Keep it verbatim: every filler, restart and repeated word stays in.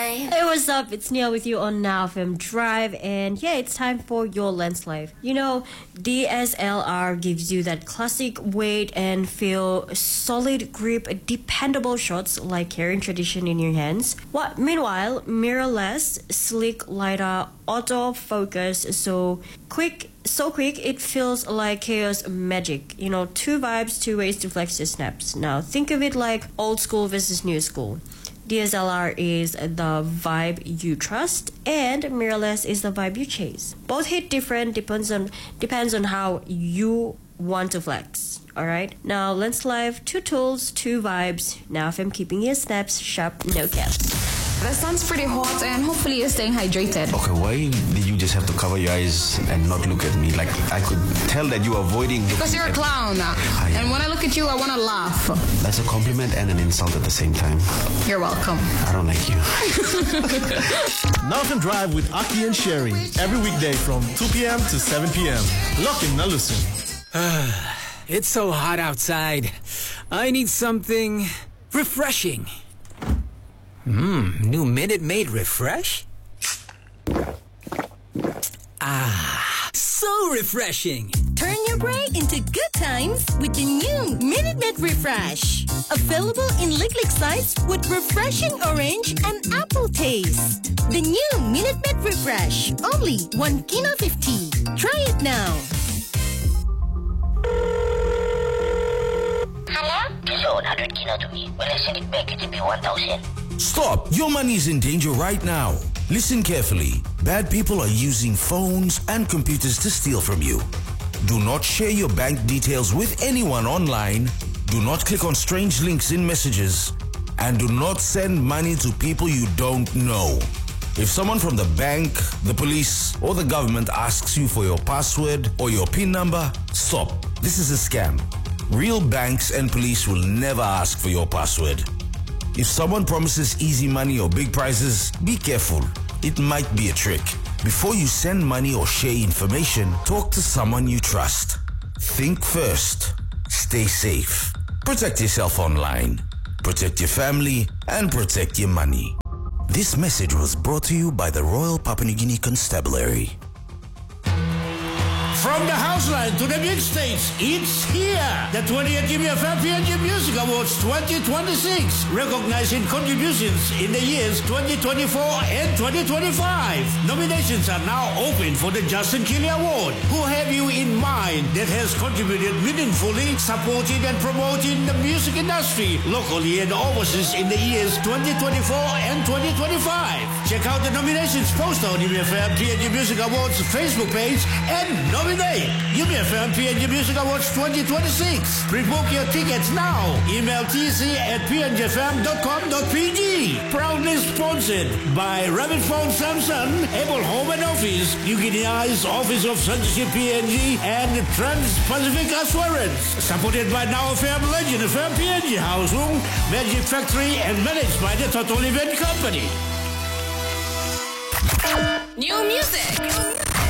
Hey, what's up? It's Neil with you on Now F M Drive, and yeah, it's time for your lens life. You know, D S L R gives you that classic weight and feel, solid grip, dependable shots like carrying tradition in your hands. What? Meanwhile, mirrorless, sleek, lighter, auto-focus, so quick. So quick, it feels like chaos magic. You know, two vibes, two ways to flex your snaps. Now, think of it like old school versus new school. D S L R is the vibe you trust, and mirrorless is the vibe you chase. Both hit different, depends on depends on how you want to flex. Alright? Now, Lens Live, two tools, two vibes. Now, if I'm keeping your snaps sharp, no caps. The sun's pretty hot and hopefully you're staying hydrated. Okay, why did you just have to cover your eyes and not look at me? Like, I could tell that you are avoiding... Because you're a clown. I, and when I look at you, I want to laugh. That's a compliment and an insult at the same time. You're welcome. I don't like you. Now F M Drive with Aki and Sherry. Every weekday from two p.m. to seven p.m. Lock in, now listen. It's so hot outside. I need something refreshing. Mmm, new Minute Maid Refresh? Ah, so refreshing. Turn your break into good times with the new Minute Maid Refresh. Available in liquid size with refreshing orange and apple taste. The new Minute Maid Refresh. Only one kilo fifty. Try it now. Hello? Please owe one hundred kilo to me. Will I send it back? It will be one thousand. Stop! Your money is in danger right now. Listen carefully. Bad people are using phones and computers to steal from you. Do not share your bank details with anyone online. Do not click on strange links in messages. And do not send money to people you don't know. If someone from the bank, the police, or the government asks you for your password or your PIN number, stop. This is a scam. Real banks and police will never ask for your password. If someone promises easy money or big prizes, be careful. It might be a trick. Before you send money or share information, talk to someone you trust. Think first. Stay safe. Protect yourself online. Protect your family and protect your money. This message was brought to you by the Royal Papua New Guinea Constabulary. From the Houseline to the big stage, it's here. The twentieth G B F M P N G Music Awards twenty twenty-six, recognizing contributions in the years twenty twenty-four and twenty twenty-five. Nominations are now open for the Justin Kelly Award. Who have you in mind that has contributed meaningfully, supporting and promoting the music industry locally and overseas in the years twenty twenty-four and twenty twenty-five? Check out the nominations post on U B F M P N G Music Awards Facebook page and nominate U B F M P N G Music Awards twenty twenty-six. Pre-book your tickets now. Email t c at p n g f m dot com dot p g. Proudly sponsored by Rabbit Phone Samsung, Apple Home and Office, New Guinea's Office of Censorship P N G, and Trans-Pacific Assurance. Supported by Now F M Legend F M P N G Housung, Magic Factory, and managed by the Total Event Company. New music.